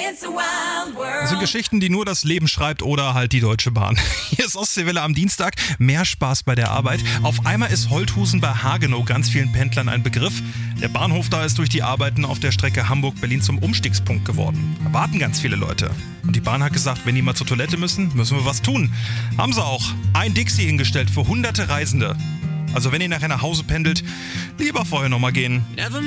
Das sind Geschichten, die nur das Leben schreibt oder halt die Deutsche Bahn. Hier ist Ostseewelle am Dienstag. Mehr Spaß bei der Arbeit. Auf einmal ist Holthusen bei Hagenow ganz vielen Pendlern ein Begriff. Der Bahnhof da ist durch die Arbeiten auf der Strecke Hamburg-Berlin zum Umstiegspunkt geworden. Da warten ganz viele Leute. Und die Bahn hat gesagt, wenn die mal zur Toilette müssen wir was tun. Haben sie auch. Ein Dixie hingestellt für hunderte Reisende. Also wenn ihr nachher nach Hause pendelt, lieber vorher nochmal gehen.